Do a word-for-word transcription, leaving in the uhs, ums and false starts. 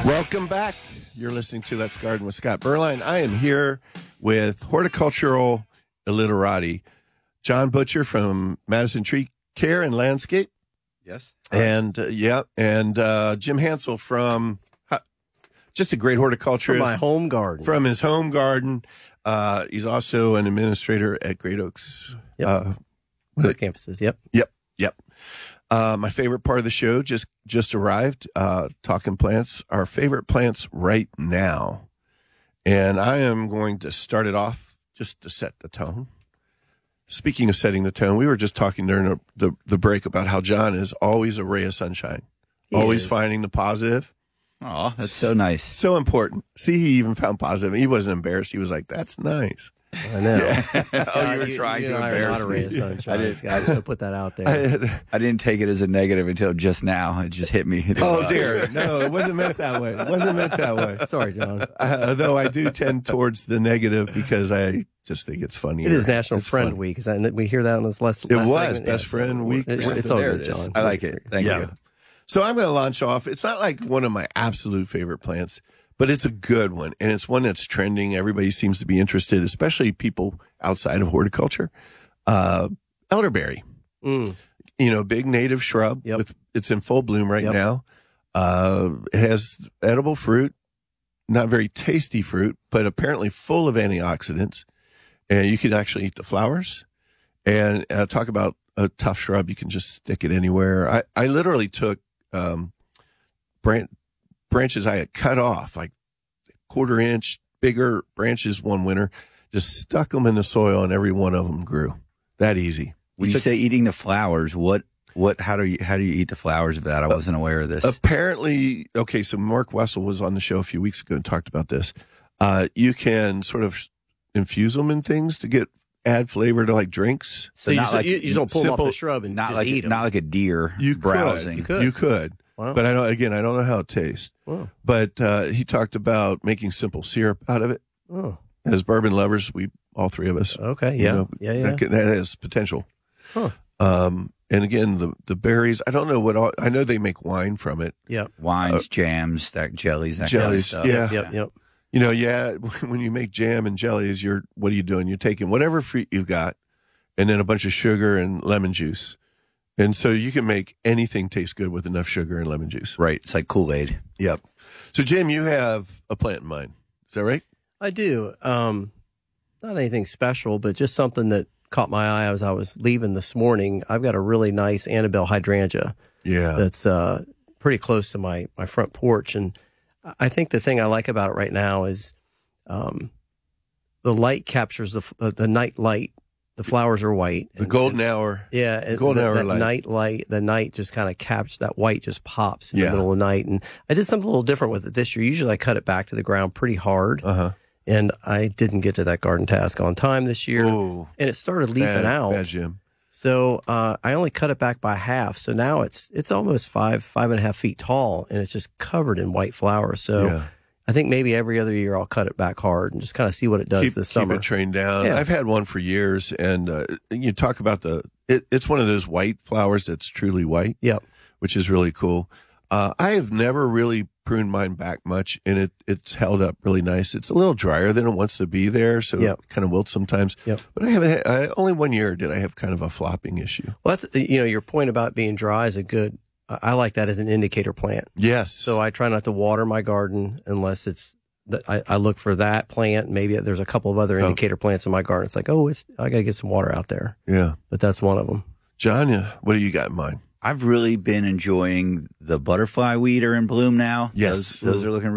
Welcome back. You're listening to Let's Garden with Scott Berline. I am here with horticultural illiterati, John Butcher from Madison Tree Care and Landscape. Yes. And, uh, yeah, and uh, Jim Hansel from uh, just a great horticulturist. From my home garden. From his home garden. Uh, he's also an administrator at Great Oaks. Yep. Uh, Other campuses, yep. Yep, yep. Uh, my favorite part of the show just just arrived, uh, talking plants, our favorite plants right now. And I am going to start it off just to set the tone. Speaking of setting the tone, we were just talking during the, the, the break about how John is always a ray of sunshine, He always is. finding the positive. Oh, that's so nice. So important. See, he even found positive. He wasn't embarrassed. He was like, that's nice. I know. Oh, you were trying you to and I are embarrass not a me. ray of sunshine. I didn't- Scott, so put that out there. I- I didn't take it as a negative until just now. It just hit me. oh, dear. No, it wasn't meant that way. It wasn't meant that way. Sorry, John. Uh, though I do tend towards the negative because I just think it's funny. It is National It's Friend fun. Week. Is that, and we hear that on this last It last was segment? Best Yeah. Friend Week. or It- something. it's all There good, it is. John. I like it. Thank Yeah. you. So I'm going to launch off. It's not like one of my absolute favorite plants, but it's a good one. And it's one that's trending. Everybody seems to be interested, especially people outside of horticulture. Uh, elderberry, Mm. you know, big native shrub. Yep. With, it's in full bloom right Yep. now. Uh, it has edible fruit, not very tasty fruit, but apparently full of antioxidants. And you can actually eat the flowers. And uh, talk about a tough shrub. You can just stick it anywhere. I, I literally took um, bran- branches I had cut off, like quarter inch, bigger branches one winter, just stuck them in the soil, and every one of them grew. That easy. When you say eating the flowers, what, what, how do you, how do you eat the flowers of that? I wasn't aware of this. Apparently, okay, so Mark Wessel was on the show a few weeks ago and talked about this. Uh, you can sort of infuse them in things to get add flavor to like drinks. So you, not just, like you, you just don't pull them off simple- the shrub and not just like, eat them. not like a deer You browsing. could. You could. Wow. But I don't, again, I don't know how it tastes. Wow. But uh, he talked about making simple syrup out of it. Oh, As bourbon lovers, we all three of us. okay. you Yeah. know, yeah, yeah. That, can- that has potential. Huh. Um, and again, the the berries. I don't know what. All, I know they make wine from it. Yep. Wines, jams, that jellies, that Jellies, kind of stuff. yeah. Yep. Yep. You know, yeah. When you make jam and jellies, you're what are you doing? You're taking whatever fruit you've got, and then a bunch of sugar and lemon juice, and so you can make anything taste good with enough sugar and lemon juice. Right. It's like Kool-Aid. Yep. So, Jim, you have a plant in mind. Is that right? I do. Um, not anything special, but just something that caught my eye as I was leaving this morning. I've got a really nice Annabelle hydrangea Yeah. that's uh, pretty close to my, my front porch. And I think the thing I like about it right now is um, the light captures the, the the night light. The flowers are white. the And- golden hour. Yeah, and golden the, hour that light. night light, the night just kind of captures that white, just pops in Yeah. the middle of the night. And I did something a little different with it this year. Usually I cut it back to the ground pretty hard, Uh huh. and I didn't get to that garden task on time this year. Oh, And it started leafing bad, out. bad, Jim. So uh, I only cut it back by half. So now it's it's almost five, five and a half feet tall, and it's just covered in white flowers. So Yeah. I think maybe every other year I'll cut it back hard and just kind of see what it does keep, this keep summer. it trained down. Yeah. I've had one for years, and uh, you talk about the. It, it's one of those white flowers that's truly white, Yep. which is really cool. Uh, I have never really pruned mine back much, and it it's held up really nice. It's a little drier than it wants to be there, so Yep. it kind of wilts sometimes. Yep. But I haven't. Had, I, only one year did I have kind of a flopping issue. Well, that's, you know, your point about being dry is a good, I I like that as an indicator plant. Yes. So I try not to water my garden unless it's, that I, I look for that plant. Maybe there's a couple of other Oh. indicator plants in my garden. It's like, oh, it's, I got to get some water out there. yeah, But that's one of them. John, uh, what do you got in mind? I've really been enjoying the butterfly weed are in bloom now. Yes. Those, those are looking